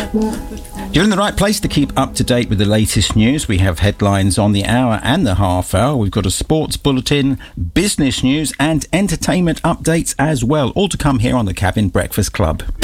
You're in the right place to keep up to date with the latest news. We have headlines on the hour and the half hour. We've got a sports bulletin, business news and entertainment updates as well. All to come here on the Cabin Breakfast Club.